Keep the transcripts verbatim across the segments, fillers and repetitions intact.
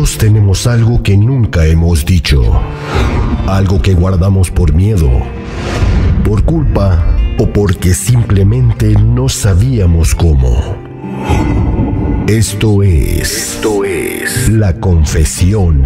Todos tenemos algo que nunca hemos dicho, algo que guardamos por miedo, por culpa o porque simplemente no sabíamos cómo. Esto es, esto es La Confesión.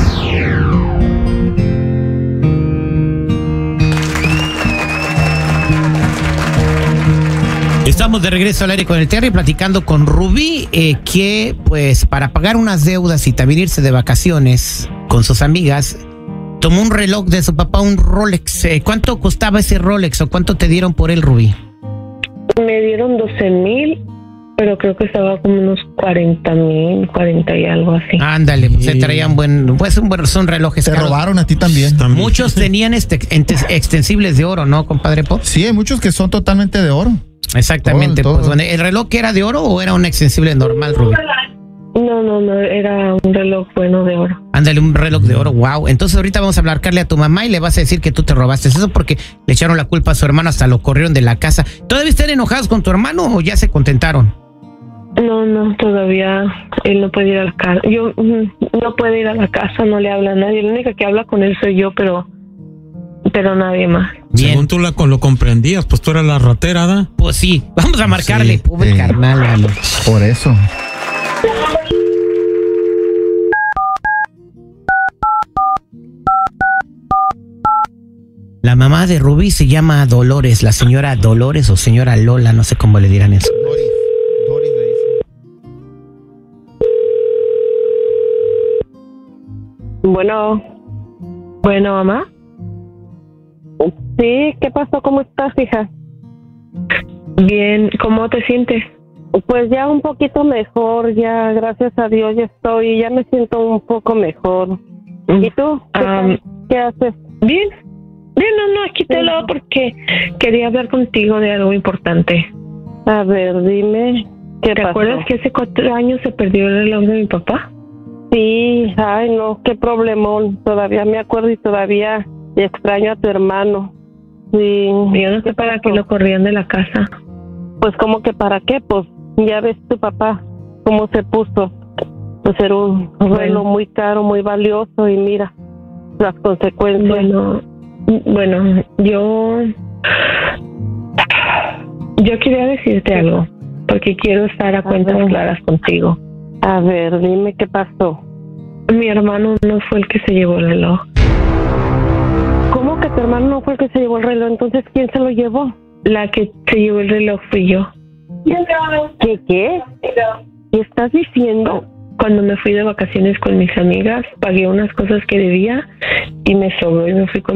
Estamos de regreso al aire con el Terry, platicando con Rubí, eh, que pues para pagar unas deudas y también irse de vacaciones con sus amigas, tomó un reloj de su papá, un Rolex. Eh, ¿Cuánto costaba ese Rolex o cuánto te dieron por él, Rubí? Me dieron doce mil, pero creo que estaba como unos cuarenta mil, cuarenta y algo así. Ándale, pues se traían buen, pues un buen, son relojes Te caros. robaron a ti también. también. Muchos tenían este entes- extensibles de oro, ¿no, compadre Pop? Sí, hay muchos que son totalmente de oro. Exactamente. Todo, Pues todo. bueno, ¿el reloj era de oro o era un extensible normal, Rubí? No, no, no, era un reloj bueno de oro. Ándale, un reloj de oro, wow. Entonces ahorita vamos a hablarle a tu mamá y le vas a decir que tú te robaste eso porque le echaron la culpa a su hermano, hasta lo corrieron de la casa. ¿Todavía están enojados con tu hermano o ya se contentaron? No, no, todavía él no puede ir a la casa. Yo mm, no puede ir a la casa, no le habla a nadie. La única que habla con él soy yo, pero pero nadie más. Bien. Según tú la, lo comprendías, pues tú eras la ratera, ¿da? Pues sí, vamos a marcarle, Sí, pobre sí. carnal. mano. Por eso. La mamá de Rubí se llama Dolores, la señora Dolores o señora Lola, no sé cómo le dirán eso. Doris. Doris le dice. Bueno, bueno, mamá. Sí, ¿qué pasó? ¿Cómo estás, hija? Bien, ¿cómo te sientes? Pues ya un poquito mejor, ya gracias a Dios ya estoy, ya me siento un poco mejor. ¿Y tú? ¿Qué, Um, ¿Qué haces? Bien, bien, no, no, aquí te hablaba porque quería hablar contigo de algo importante. A ver, dime, ¿qué ¿Te pasó? acuerdas que hace cuatro años se perdió el reloj de mi papá? Sí, ay no, qué problemón, todavía me acuerdo y todavía extraño a tu hermano. Sí. Yo no sé para qué lo corrían de la casa. Pues como que para qué, pues ya ves tu papá cómo se puso. Pues era un reloj muy caro, muy valioso y mira las consecuencias. Bueno, bueno, yo yo quería decirte algo porque quiero estar a cuentas claras contigo. A ver, dime qué pasó. Mi hermano no fue el que se llevó el reloj. ¿Cómo que tu hermano no fue el que se llevó el reloj? Entonces, ¿quién se lo llevó? La que se llevó el reloj fui yo. ¿Qué qué? ¿Qué estás diciendo? Cuando me fui de vacaciones con mis amigas, pagué unas cosas que debía y me sobró y me fui con